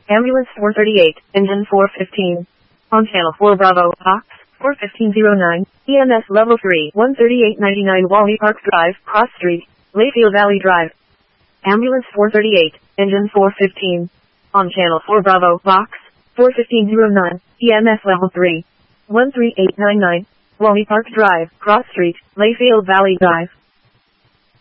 Ambulance 438, engine 415. On channel 4 Bravo, box 41509, EMS level 3, 13899 Wally Park Drive, Cross Street, Layfield Valley Drive. Ambulance 438, engine 415. On channel 4 Bravo, box 41509, EMS level 3, 13899, Wally Park Drive, Cross Street, Layfield Valley Drive.